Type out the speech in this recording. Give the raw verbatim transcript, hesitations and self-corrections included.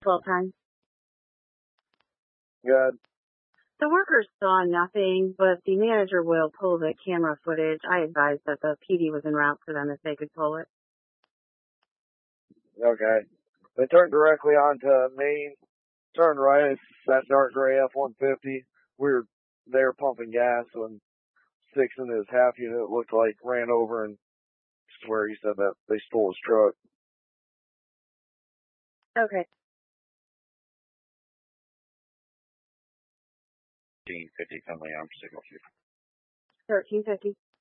twelve times. Good. The workers saw nothing, but the manager will pull the camera footage. I advised that the P D was en route for them if they could pull it. Okay. They turned directly onto Main, turned right, it's that dark gray F one fifty. We were there pumping gas when six in his half unit looked like ran over, and I swear he said that they stole his truck. Okay. thirteen fifty, Finley Arm, signal two. thirteen fifty.